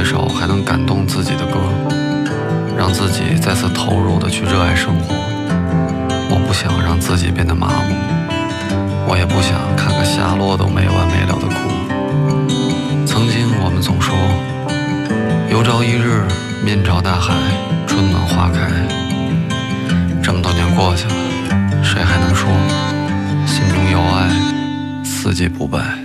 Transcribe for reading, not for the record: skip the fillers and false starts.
这首还能感动自己的歌，让自己再次投入的去热爱生活。我不想让自己变得麻木，我也不想看个下落都没完没了的哭。曾经我们总说，有朝一日面朝大海，春暖花开。这么多年过去了，谁还能说心中有爱，四季不败？